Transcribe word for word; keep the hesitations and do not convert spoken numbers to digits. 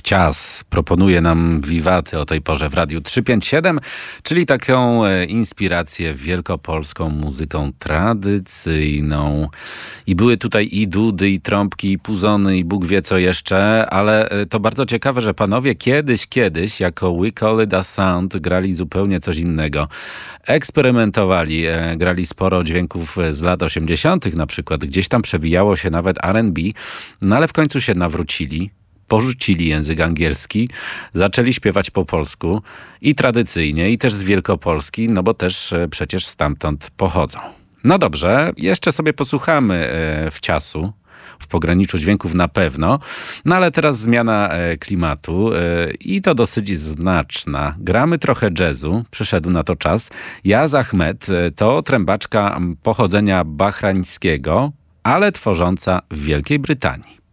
Cias proponuje nam wiwaty o tej porze w Radiu trzysta pięćdziesiąt siedem, czyli taką inspirację wielkopolską muzyką tradycyjną. I były tutaj i dudy, i trąbki, i puzony, i Bóg wie co jeszcze, ale to bardzo ciekawe, że panowie kiedyś, kiedyś jako We Call It A Sound grali zupełnie coś innego. Eksperymentowali, grali sporo dźwięków z lat osiemdziesiątych na przykład, gdzieś tam przewijało się nawet R and B, no ale w końcu się nawrócili. Porzucili język angielski, zaczęli śpiewać po polsku i tradycyjnie, i też z Wielkopolski, no bo też przecież stamtąd pochodzą. No dobrze, jeszcze sobie posłuchamy w Ciasu, w pograniczu dźwięków na pewno, no ale teraz zmiana klimatu i to dosyć znaczna. Gramy trochę jazzu, przyszedł na to czas. Yaz Ahmed to trębaczka pochodzenia bahrańskiego, ale tworząca w Wielkiej Brytanii.